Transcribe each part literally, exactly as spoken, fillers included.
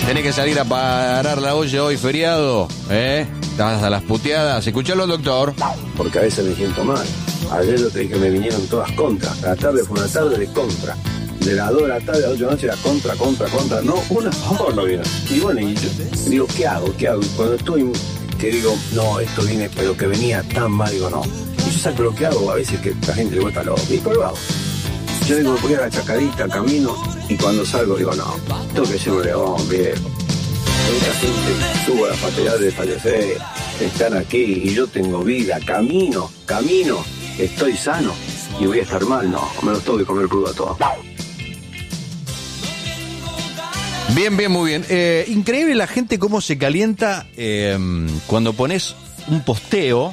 Tenés que salir a parar la olla hoy, feriado, ¿eh? Estás a las puteadas. Escuchalo al doctor. Porque a veces me siento mal. Ayer yo te dije que me vinieron todas contra. La tarde fue una tarde de contra. De las dos de la tarde a las ocho de la noche era contra, contra, contra. No, una favor no viene. Y bueno, y yo digo, ¿qué hago? ¿Qué hago? Y cuando estoy, que digo, no, esto viene, pero que venía tan mal, digo, no. Y yo saco lo que hago, a veces que la gente le vuelta loco. Y por lo hago. Yo digo, voy a la chacadita, camino, y cuando salgo digo, no, tengo que ser un león, viejo. Mucha gente tuvo la fatalidad de fallecer, están aquí, y yo tengo vida, camino, camino, estoy sano, y voy a estar mal, no, me los tengo que comer crudo a todos. Bien, bien, muy bien. Eh, increíble la gente cómo se calienta eh, cuando pones un posteo.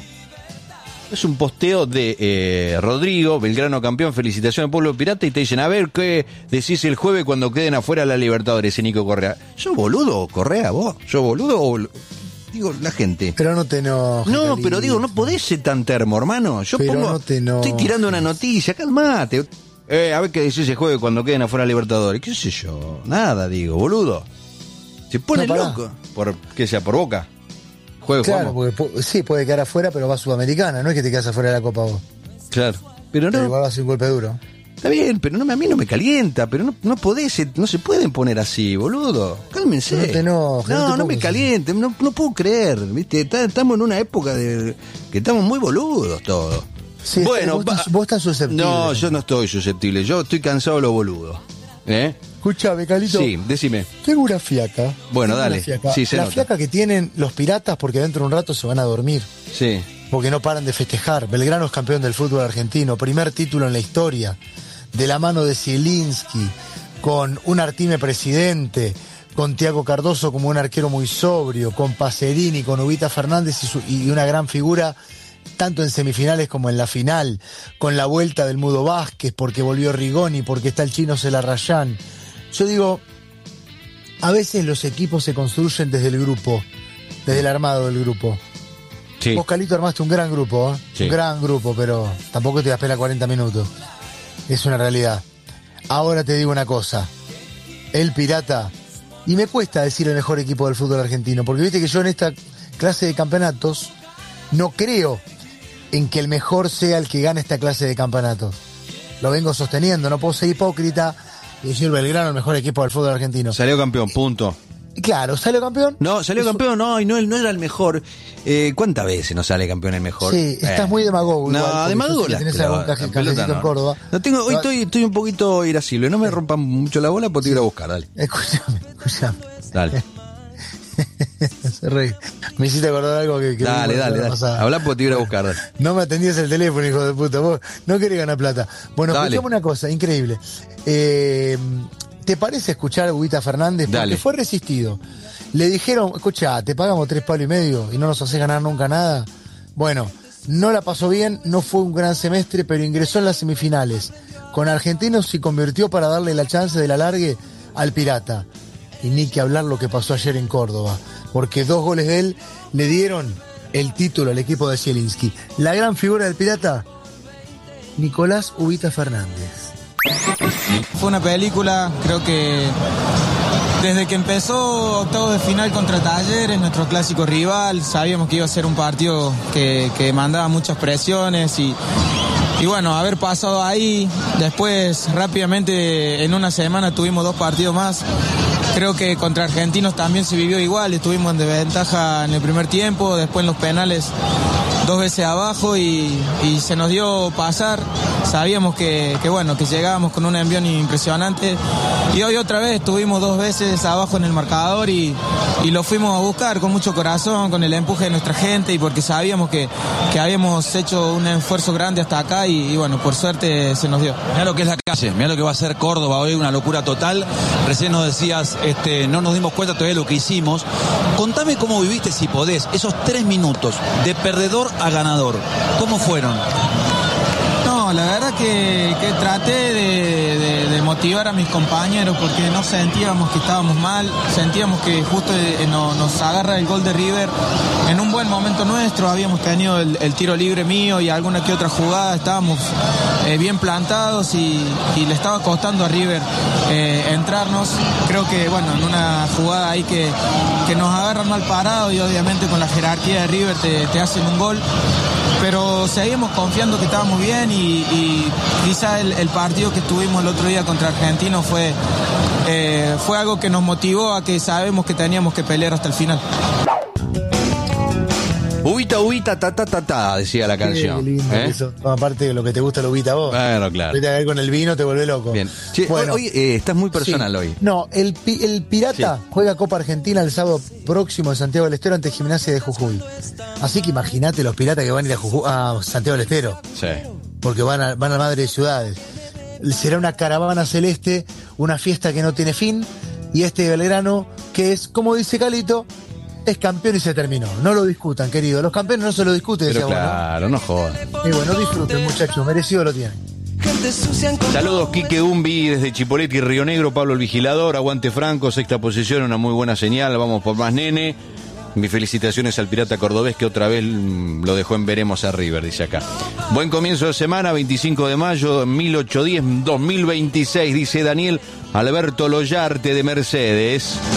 Es un posteo de eh, Rodrigo, Belgrano campeón, felicitaciones al pueblo pirata, y te dicen, a ver, ¿qué decís el jueves cuando queden afuera la Libertadores, Nico Correa? ¿Yo boludo, Correa, vos? ¿Yo boludo o...? Digo, la gente. Pero no te enojes. No, Calito. pero digo, no podés ser tan termo, hermano. Yo pero pongo, no te enojes. Estoy tirando una noticia, calmate. Eh, a ver qué decís el jueves cuando queden afuera la Libertadores. ¿Qué sé yo? Nada, digo, boludo. Se pone no, loco. ¿Por qué sea? ¿Por Boca? Juegue, claro, Juanma. porque sí, puede quedar afuera, pero va a Sudamericana, no es que te quedas afuera de la Copa vos. Claro, pero no. Pero igual va a ser un golpe duro. Está bien, pero no, a mí no me calienta, pero no, no podés, no se pueden poner así, boludo. Cálmense. No te enojes. No, no, te no me caliente, no, no puedo creer, ¿viste? Estamos en una época de que estamos muy boludos todos. Sí, bueno, vos, estás, vos estás susceptible. No, yo no estoy susceptible, yo estoy cansado de lo boludo. ¿Eh? Escuchame, Calito. Sí, decime. Tengo una fiaca. Bueno, Tengo dale. una fiaca. Sí, se la nota. fiaca que tienen los piratas porque dentro de un rato se van a dormir. Sí. Porque no paran de festejar. Belgrano es campeón del fútbol argentino, primer título en la historia, de la mano de Zielinski, con un Artime presidente, con Tiago Cardoso como un arquero muy sobrio, con Pacerini, con Ubita Fernández y, su, y una gran figura tanto en semifinales como en la final, con la vuelta del Mudo Vázquez, porque volvió Rigoni, porque está el chino Celarrayán. Yo digo, a veces los equipos se construyen desde el grupo, desde el armado del grupo. Sí. Vos, Calito, armaste un gran grupo, ¿eh? Sí. Un gran grupo, pero tampoco te espera cuarenta minutos. Es una realidad. Ahora te digo una cosa. El Pirata, y me cuesta decir el mejor equipo del fútbol argentino, porque viste que yo en esta clase de campeonatos no creo en que el mejor sea el que gane esta clase de campeonatos. Lo vengo sosteniendo, no puedo ser hipócrita y decir Belgrano el mejor equipo del fútbol argentino. Salió campeón, punto. Claro, ¿salió campeón? No, salió Eso... campeón, no, y no, no era el mejor. Eh, ¿Cuántas veces no sale campeón el mejor? Sí, estás eh. muy demagogo. No, igual, demagogo. Si tenés algún caje, cafecito no. en Córdoba. No tengo, hoy estoy, estoy un poquito irascible, no me rompan mucho la bola porque te voy a ir a buscar, dale. Escúchame, escúchame. Dale. Me hiciste acordar algo que... que dale, dale, dale. Pasada. Habla porque te voy a ir a buscar, dale. No me atendías el teléfono, hijo de puta. Vos no querés ganar plata. Bueno, Dale. escuchame una cosa, increíble. Eh, ¿Te parece escuchar a Ubita Fernández? Porque Dale. fue resistido. Le dijeron, escucha, te pagamos tres palos y medio y no nos haces ganar nunca nada. Bueno, no la pasó bien, no fue un gran semestre, pero ingresó en las semifinales. Con Argentinos se convirtió para darle la chance del alargue al Pirata. Y ni que hablar lo que pasó ayer en Córdoba, porque dos goles de él le dieron el título al equipo de Zielinski. La gran figura del Pirata, Nicolás Ubita Fernández. Fue una película, creo que desde que empezó octavos de final contra Talleres, nuestro clásico rival, sabíamos que iba a ser un partido que, que mandaba muchas presiones y, y bueno, haber pasado ahí, después rápidamente en una semana tuvimos dos partidos más. Creo que contra Argentinos también se vivió igual, estuvimos en desventaja en el primer tiempo, después en los penales dos veces abajo y, y se nos dio pasar. Sabíamos que, que bueno, que llegábamos con un envión impresionante y hoy otra vez estuvimos dos veces abajo en el marcador y, y lo fuimos a buscar con mucho corazón, con el empuje de nuestra gente y porque sabíamos que, que habíamos hecho un esfuerzo grande hasta acá y, y bueno, por suerte se nos dio. Mirá lo que es la calle, mirá lo que va a ser Córdoba hoy, una locura total. Recién nos decías, este, no nos dimos cuenta todavía de lo que hicimos. Contame cómo viviste, si podés, esos tres minutos de perdedor a ganador. ¿Cómo fueron? No, la verdad que, que traté de, de, de motivar a mis compañeros, porque no sentíamos que estábamos mal, sentíamos que justo eh, no, nos agarra el gol de River en un buen momento nuestro. Habíamos tenido el, el tiro libre mío y alguna que otra jugada, estábamos eh, bien plantados y, y le estaba costando a River eh, entrarnos. Creo que, bueno, en una jugada ahí que, que nos agarran mal parado y obviamente con la jerarquía de River te, te hacen un gol. Pero seguimos confiando que estábamos bien y, y quizá el, el partido que tuvimos el otro día contra Argentino fue, eh, fue algo que nos motivó a que sabemos que teníamos que pelear hasta el final. Ubita, ubita, ta, ta, ta, ta, decía la canción. Qué lindo ¿Eh? eso. No, aparte de lo que te gusta lo ubita a vos. Bueno, claro. Vete a ver con el vino, te vuelve loco. Bien. Che, bueno, hoy eh, estás muy personal sí. hoy. No, el, pi- el Pirata Sí. juega Copa Argentina el sábado próximo en Santiago del Estero ante Gimnasia de Jujuy. Así que imagínate los piratas que van a ir a, Jujuy, a Santiago del Estero. Sí. Porque van a, van a Madre de Ciudades. Será una caravana celeste, una fiesta que no tiene fin, y este Belgrano, que es, como dice Calito, es campeón y se terminó. No lo discutan, querido. Los campeones no se lo discuten, Pero decía claro, no jodas. vos, ¿no? Y bueno, disfruten, muchachos, merecido lo tienen. Saludos, Quique Umbi desde Chipoleti, Río Negro, Pablo el Vigilador, aguante Franco, sexta posición, una muy buena señal, vamos por más, nene. Mis felicitaciones al Pirata Cordobés que otra vez mm, lo dejó en veremos a River, dice acá. Buen comienzo de semana, veinticinco de mayo, mil ochocientos diez, dos mil veintiséis, dice Daniel Alberto Loyarte de Mercedes.